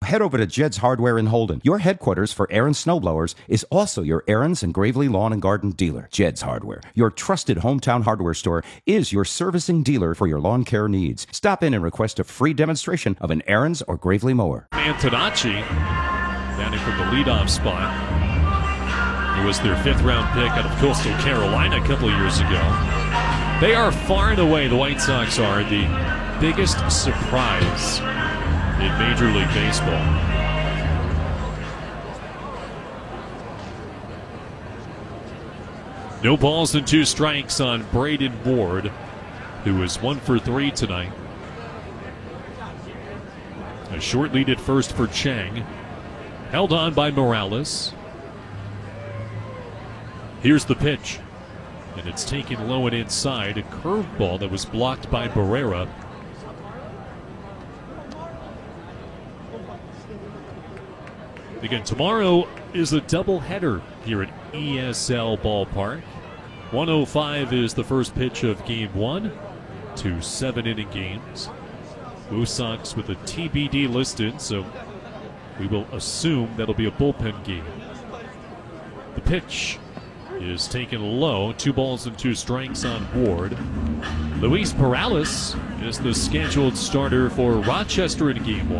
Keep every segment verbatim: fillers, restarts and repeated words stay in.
head over to Jed's Hardware in Holden. Your headquarters for Aaron's snowblowers is also your Aaron's and Gravely Lawn and Garden dealer. Jed's Hardware, your trusted hometown hardware store, is your servicing dealer for your lawn care needs. Stop in and request a free demonstration of an Aaron's or Gravely mower. Antonacci standing from the leadoff spot. He was their fifth round pick out of Coastal Carolina a couple of years ago. They are far and away, the White Sox are, the biggest surprise in Major League Baseball. No balls and two strikes on Braden Ward, who is one for three tonight. A short lead at first for Chang. Held on by Morales. Here's the pitch. And it's taken low and inside. A curveball that was blocked by Barrera. Again, tomorrow is a doubleheader here at E S L Ballpark. one oh five is the first pitch of game one. Two seven-inning games. Blue Sox with a T B D listed, so we will assume that'll be a bullpen game. The pitch is taken low. Two balls and two strikes on Ward. Luis Perales is the scheduled starter for Rochester in game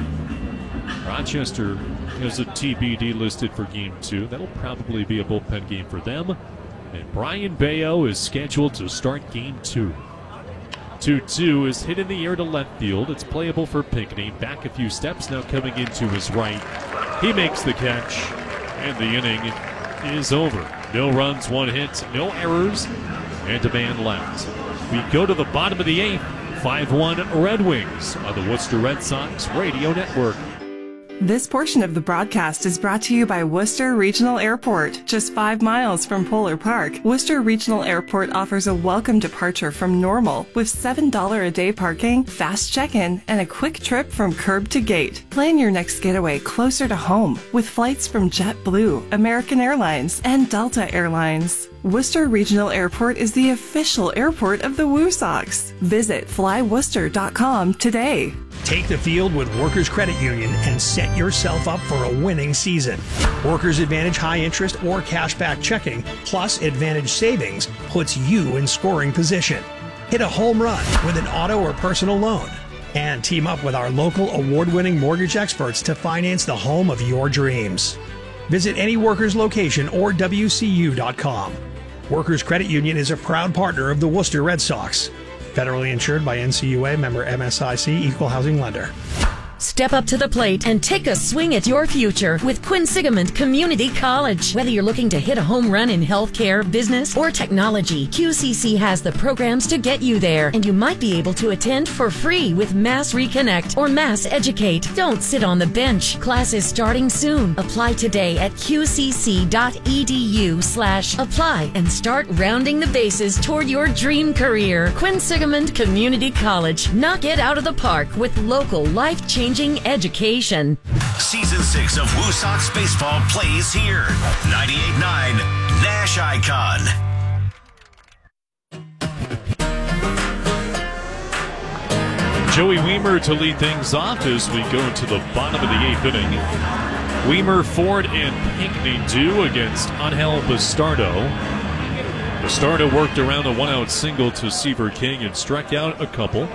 one. Rochester has a T B D listed for game two. That'll probably be a bullpen game for them. And Brian Bayo is scheduled to start game two. two two is hit in the air to left field. It's playable for Pinckney. Back a few steps, now coming into his right. He makes the catch, and the inning is over. No runs, one hit, no errors, and a man left. We go to the bottom of the eighth. five one Red Wings on the Worcester Red Sox Radio Network. This portion of the broadcast is brought to you by Worcester Regional Airport. Just five miles from Polar Park, Worcester Regional Airport offers a welcome departure from Normal with seven dollars a day parking, fast check-in, and a quick trip from curb to gate. Plan your next getaway closer to home with flights from JetBlue, American Airlines, and Delta Airlines. Worcester Regional Airport is the official airport of the Woo Sox. Visit fly worcester dot com today. Take the field with Workers Credit Union and set yourself up for a winning season. Workers Advantage high interest or cashback checking plus Advantage savings puts you in scoring position. Hit a home run with an auto or personal loan. And team up with our local award-winning mortgage experts to finance the home of your dreams. Visit any Workers location or W C U dot com. Workers Credit Union is a proud partner of the Worcester Red Sox. Federally insured by N C U A, member M S I C, equal housing lender. Step up to the plate and take a swing at your future with Quinsigamond Community College. Whether you're looking to hit a home run in healthcare, business, or technology, Q C C has the programs to get you there, and you might be able to attend for free with Mass Reconnect or Mass Educate. Don't sit on the bench. Classes starting soon. Apply today at qcc.edu slash apply and start rounding the bases toward your dream career. Quinsigamond Community College. Knock it out of the park with local life-changing education. Season six of Woo Sox Baseball plays here. ninety-eight point nine Nash Icon. Joey Wiemer to lead things off as we go to the bottom of the eighth inning. Wiemer, Ford, and Pinckney do against Angel Bastardo. Bastardo worked around a one-out single to Seaver King and struck out a couple.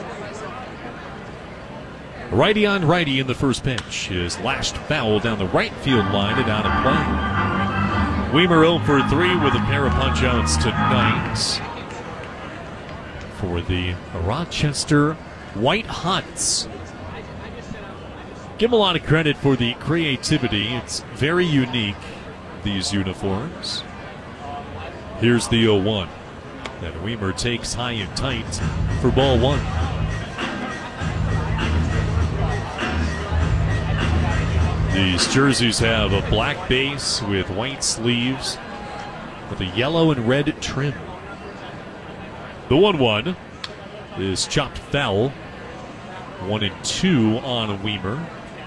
Righty on righty in the first pitch is lashed foul down the right field line and out of play. Wiemer oh for three with a pair of punch-outs tonight for the Rochester White Hots. Give them a lot of credit for the creativity. It's very unique, these uniforms. Here's the oh one. And Wiemer takes high and tight for ball one. These jerseys have a black base with white sleeves with a yellow and red trim. The one one is chopped foul. One and two on Wiemer.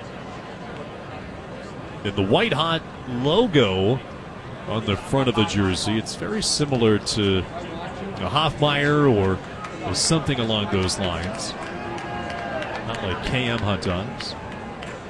And the White Hot logo on the front of the jersey, it's very similar to a Hoffmeyer or something along those lines. Not like K M hot dogs.